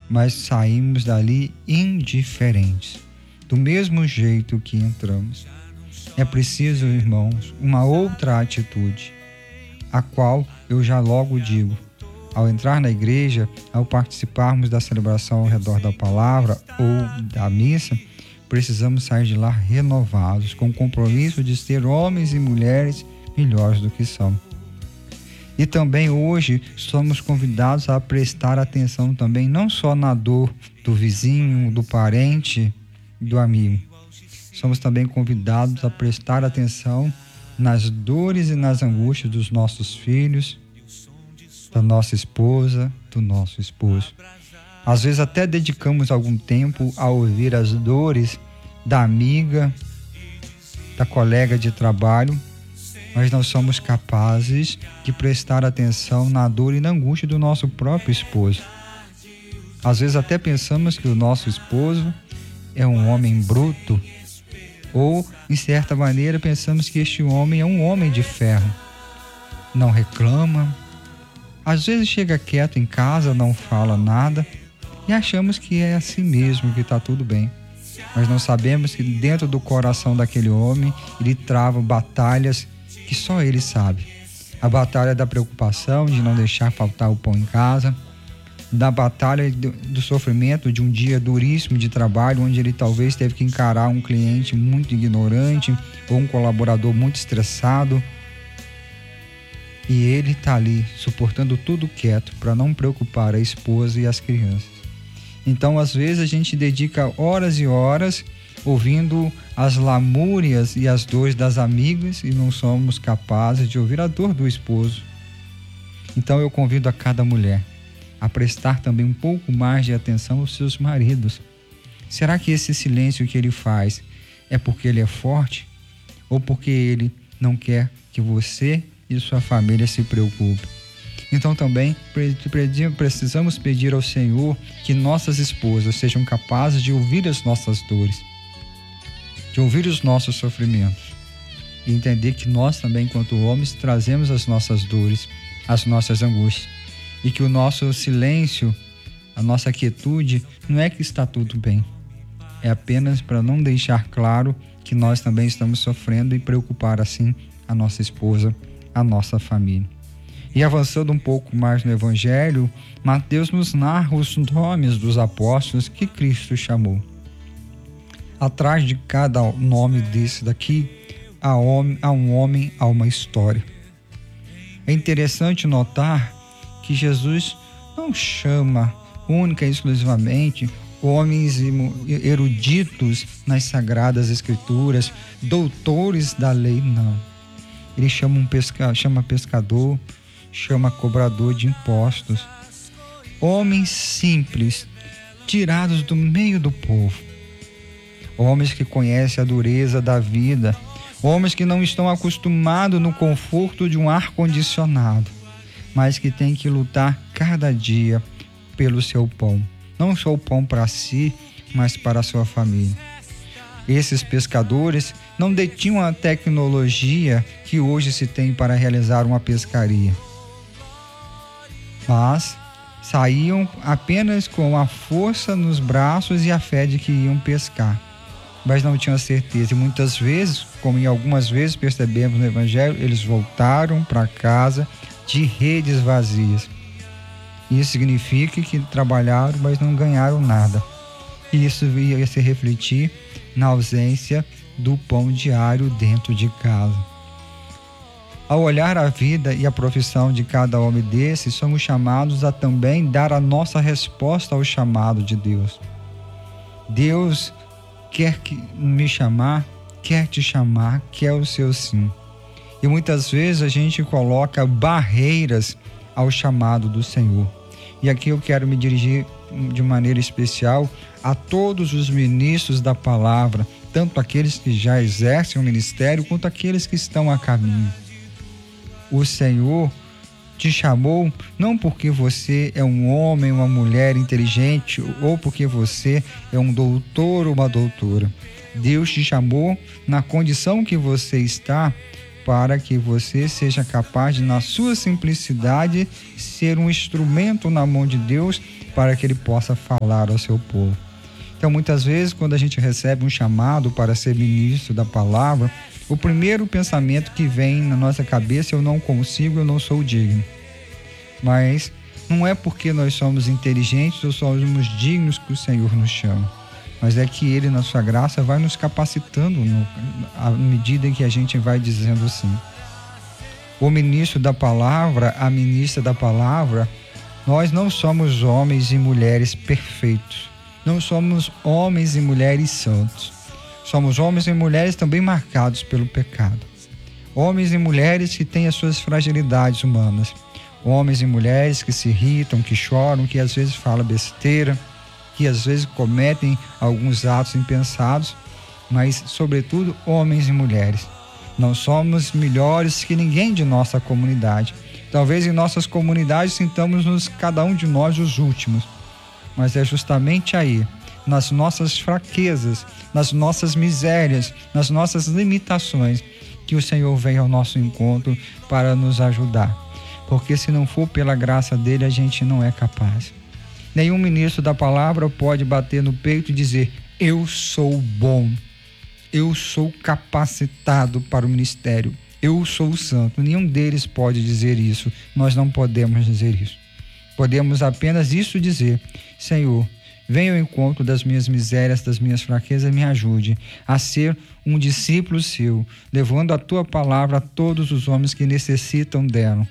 mas saímos dali indiferentes, do mesmo jeito que entramos. É preciso, irmãos, uma outra atitude, a qual eu já logo digo: ao entrar na igreja, ao participarmos da celebração ao redor da palavra ou da missa, precisamos sair de lá renovados, com o compromisso de ser homens e mulheres melhores do que são. E também hoje somos convidados a prestar atenção também não só na dor do vizinho, do parente, do amigo. Somos também convidados a prestar atenção nas dores e nas angústias dos nossos filhos, da nossa esposa, do nosso esposo. Às vezes até dedicamos algum tempo a ouvir as dores da amiga, da colega de trabalho, mas não somos capazes de prestar atenção na dor e na angústia do nosso próprio esposo. Às vezes até pensamos que o nosso esposo é um homem bruto, ou, em certa maneira, pensamos que este homem é um homem de ferro. Não reclama, às vezes chega quieto em casa, não fala nada, e achamos que é assim mesmo, que está tudo bem. Mas não sabemos que dentro do coração daquele homem, ele trava batalhas que só ele sabe. A batalha da preocupação, de não deixar faltar o pão em casa, da batalha do sofrimento de um dia duríssimo de trabalho, onde ele talvez teve que encarar um cliente muito ignorante ou um colaborador muito estressado. E ele está ali, suportando tudo quieto, para não preocupar a esposa e as crianças. Então, às vezes, a gente dedica horas e horas ouvindo as lamúrias e as dores das amigas e não somos capazes de ouvir a dor do esposo. Então, eu convido a cada mulher a prestar também um pouco mais de atenção aos seus maridos. Será que esse silêncio que ele faz é porque ele é forte? Ou porque ele não quer que você e sua família se preocupem? Então também precisamos pedir ao Senhor que nossas esposas sejam capazes de ouvir as nossas dores, de ouvir os nossos sofrimentos e entender que nós também, enquanto homens, trazemos as nossas dores, as nossas angústias, e que o nosso silêncio, a nossa quietude, não é que está tudo bem, é apenas para não deixar claro que nós também estamos sofrendo e preocupar assim a nossa esposa, a nossa família. E avançando um pouco mais no Evangelho, Mateus nos narra os nomes dos apóstolos que Cristo chamou. Atrás de cada nome desse daqui, há um homem, há uma história. É interessante notar que Jesus não chama única e exclusivamente homens eruditos nas Sagradas Escrituras, doutores da lei, não. Ele chama pescador, chama cobrador de impostos, homens simples, tirados do meio do povo, homens que conhecem a dureza da vida, homens que não estão acostumados no conforto de um ar-condicionado, mas que têm que lutar cada dia pelo seu pão, não só o pão para si, mas para a sua família. Esses pescadores não detinham a tecnologia que hoje se tem para realizar uma pescaria, mas saíam apenas com a força nos braços e a fé de que iam pescar, mas não tinham certeza. E muitas vezes, como em algumas vezes percebemos no Evangelho, eles voltaram para casa de redes vazias. Isso significa que trabalharam, mas não ganharam nada. E isso ia se refletir na ausência do pão diário dentro de casa. Ao olhar a vida e a profissão de cada homem desses, somos chamados a também dar a nossa resposta ao chamado de Deus. Deus quer me chamar, quer te chamar, quer o seu sim. E muitas vezes a gente coloca barreiras ao chamado do Senhor. E aqui eu quero me dirigir de maneira especial a todos os ministros da palavra, tanto aqueles que já exercem o ministério, quanto aqueles que estão a caminho. O Senhor te chamou não porque você é um homem, uma mulher inteligente, ou porque você é um doutor ou uma doutora. Deus te chamou na condição que você está para que você seja capaz de, na sua simplicidade, ser um instrumento na mão de Deus para que Ele possa falar ao seu povo. Então, muitas vezes, quando a gente recebe um chamado para ser ministro da palavra, o primeiro pensamento que vem na nossa cabeça: eu não consigo, eu não sou digno. Mas não é porque nós somos inteligentes ou somos dignos que o Senhor nos chama, mas é que Ele, na sua graça, vai nos capacitando à medida em que a gente vai dizendo sim. O ministro da palavra, a ministra da palavra, nós não somos homens e mulheres perfeitos, não somos homens e mulheres santos. Somos homens e mulheres também marcados pelo pecado. Homens e mulheres que têm as suas fragilidades humanas. Homens e mulheres que se irritam, que choram, que às vezes falam besteira, que às vezes cometem alguns atos impensados, mas, sobretudo, homens e mulheres. Não somos melhores que ninguém de nossa comunidade. Talvez em nossas comunidades sintamos-nos, cada um de nós, os últimos. Mas é justamente aí, nas nossas fraquezas, nas nossas misérias, nas nossas limitações, que o Senhor vem ao nosso encontro para nos ajudar. Porque se não for pela graça dele, a gente não é capaz. Nenhum ministro da palavra pode bater no peito e dizer: eu sou bom, eu sou capacitado para o ministério, eu sou santo. Nenhum deles pode dizer isso. Nós não podemos dizer isso. Podemos apenas isso dizer: Senhor, venha ao encontro das minhas misérias, das minhas fraquezas, me ajude a ser um discípulo seu, levando a tua palavra a todos os homens que necessitam dela.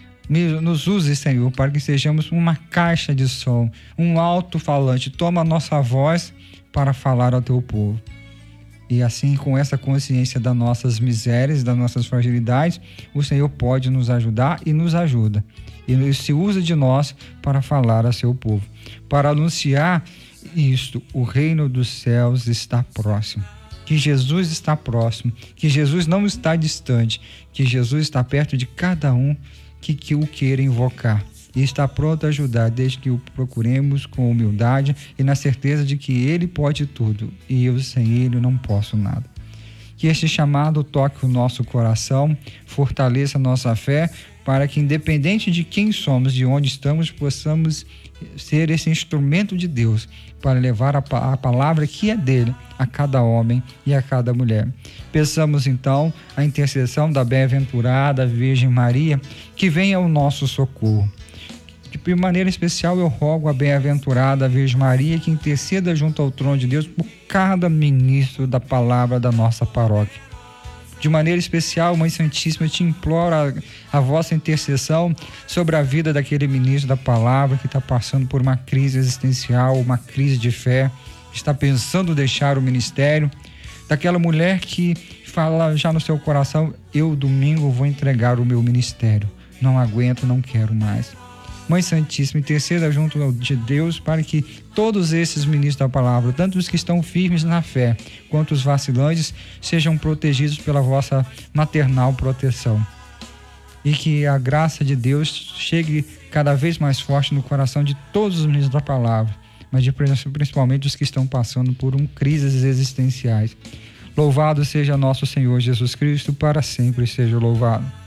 Nos use, Senhor, para que sejamos uma caixa de som, um alto-falante. Toma a nossa voz para falar ao teu povo. E assim, com essa consciência das nossas misérias, das nossas fragilidades, o Senhor pode nos ajudar e nos ajuda. E se usa de nós para falar a seu povo, para anunciar isto: o reino dos céus está próximo. Que Jesus está próximo, que Jesus não está distante, que Jesus está perto de cada um que o queira invocar, e está pronto a ajudar, desde que o procuremos com humildade e na certeza de que Ele pode tudo e eu sem Ele não posso nada. Que este chamado toque o nosso coração, fortaleça a nossa fé, para que, independente de quem somos, de onde estamos, possamos ser esse instrumento de Deus para levar a palavra que é dele a cada homem e a cada mulher. Peçamos então a intercessão da bem-aventurada Virgem Maria, que venha ao nosso socorro. De maneira especial, eu rogo a bem-aventurada Virgem Maria que interceda junto ao trono de Deus por cada ministro da palavra da nossa paróquia. De maneira especial, Mãe Santíssima, eu te imploro a vossa intercessão sobre a vida daquele ministro da palavra que está passando por uma crise existencial, uma crise de fé, está pensando deixar o ministério, daquela mulher que fala já no seu coração: eu domingo vou entregar o meu ministério, não aguento, não quero mais. Mãe Santíssima, interceda junto de Deus para que todos esses ministros da palavra, tanto os que estão firmes na fé, quanto os vacilantes, sejam protegidos pela vossa maternal proteção. E que a graça de Deus chegue cada vez mais forte no coração de todos os ministros da palavra, mas principalmente os que estão passando por crises existenciais. Louvado seja nosso Senhor Jesus Cristo, para sempre seja louvado.